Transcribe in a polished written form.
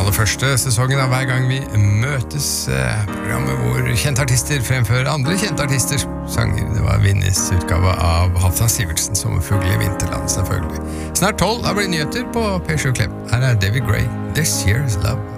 aller første sesongen av Hver gang vi møtes, programmet hvor kjente artister fremfører andre kjente artisters sanger. Det var Vinnies utgave av Halvdan Sivertsen, Sommerfugl i Vinterland, selvfølgelig. Snart 12, da blir det nyheter på P7 Klepp. Her er David Gray, This Year's Love.